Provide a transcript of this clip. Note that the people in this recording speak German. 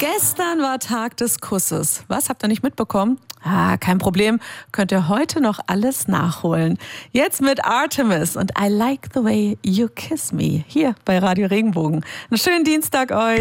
Gestern war Tag des Kusses. Was, habt ihr nicht mitbekommen? Kein Problem. Könnt ihr heute noch alles nachholen. Jetzt mit Artemis und I Like the Way You Kiss Me. Hier bei Radio Regenbogen. Einen schönen Dienstag euch.